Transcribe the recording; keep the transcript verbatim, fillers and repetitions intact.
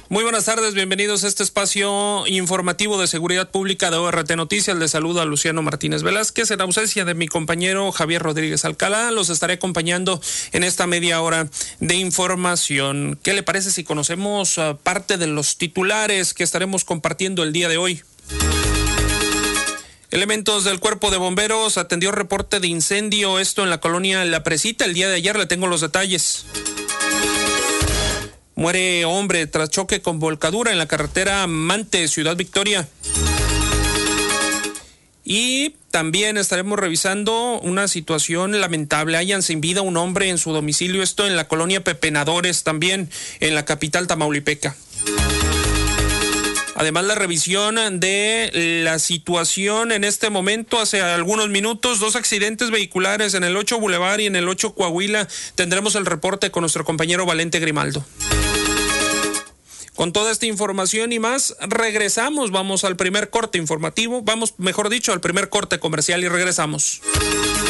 Muy buenas tardes, bienvenidos a este espacio informativo de seguridad pública de O R T Noticias. Les saluda a Luciano Martínez Velázquez. En ausencia de mi compañero Javier Rodríguez Alcalá, los estaré acompañando en esta media hora de información. ¿Qué le parece si conocemos uh, parte de los titulares que estaremos compartiendo el día de hoy? Elementos del Cuerpo de Bomberos atendió reporte de incendio, esto en la colonia La Presita. El día de ayer le tengo los detalles. Muere hombre tras choque con volcadura en la carretera Mante, Ciudad Victoria. Y también estaremos revisando una situación lamentable. Hallan sin vida un hombre en su domicilio, esto en la colonia Pepenadores, también en la capital tamaulipeca. Además, la revisión de la situación en este momento, hace algunos minutos, dos accidentes vehiculares en el ocho Boulevard y en el ocho Coahuila. Tendremos el reporte con nuestro compañero Valente Grimaldo. Con toda esta información y más, regresamos, vamos al primer corte informativo, vamos, mejor dicho, al primer corte comercial y regresamos.